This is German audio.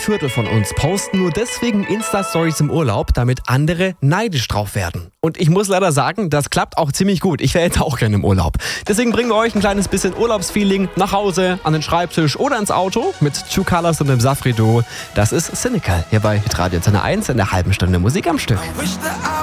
3/4 von uns posten nur deswegen Insta-Stories im Urlaub, damit andere neidisch drauf werden. Und ich muss leider sagen, das klappt auch ziemlich gut. Ich wäre jetzt auch gerne im Urlaub. Deswegen bringen wir euch ein kleines bisschen Urlaubsfeeling nach Hause, an den Schreibtisch oder ins Auto mit True Colors und dem Safri Duo. Das ist Cynical hier bei Hitradio Antenne 1 in der halben Stunde Musik am Stück.